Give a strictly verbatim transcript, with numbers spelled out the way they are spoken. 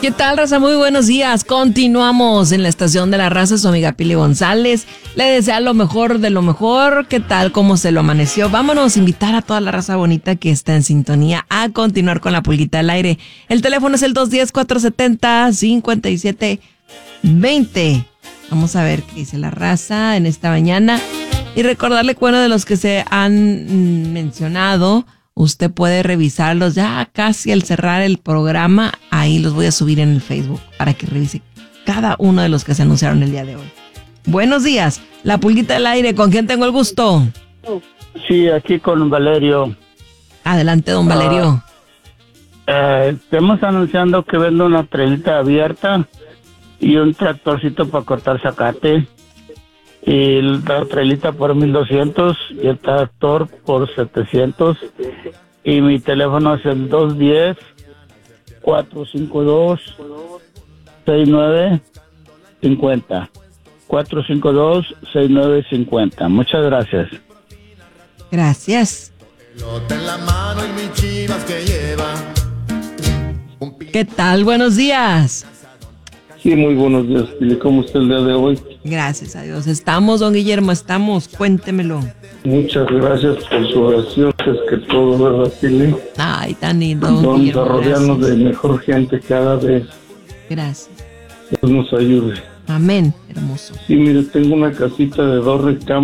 ¿Qué tal, raza? Muy buenos días. Continuamos en la estación de la raza. Su amiga Pili González le desea lo mejor de lo mejor. ¿Qué tal? ¿Cómo se lo amaneció? Vámonos a invitar a toda la raza bonita que está en sintonía a continuar con la pulguita al aire. El teléfono es el dos uno cero, cuatro siete cero, cinco siete dos cero. Vamos a ver qué dice la raza en esta mañana. Y recordarle que, bueno, de los que se han mencionado, usted puede revisarlos ya casi al cerrar el programa. Ahí los voy a subir en el Facebook para que revise cada uno de los que se anunciaron el día de hoy. Buenos días, la pulguita del aire. ¿Con quién tengo el gusto? Sí, aquí con Valerio. Adelante, don Valerio. Uh, eh, estamos anunciando que vendo una trailita abierta y un tractorcito para cortar zacate. Y la trailita por mil doscientos y el tractor por setecientos. Y mi teléfono es el dos uno cero, cuatro cinco dos, seis nueve cinco cero. cuatro cinco dos, seis nueve cinco cero. Muchas gracias. Gracias. ¿Qué tal? Buenos días. Sí, muy buenos días, Pili. ¿Cómo está el día de hoy? Gracias a Dios. Estamos, don Guillermo, estamos. Cuéntemelo. Muchas gracias por su oración. Es que todo, ¿verdad, Pili? Ay, tan lindo, don Vamos Guillermo. a rodearnos Gracias. de mejor gente cada vez. Gracias. Dios nos ayude. Amén, hermoso. Sí, mire, tengo una casita de dos recámaras.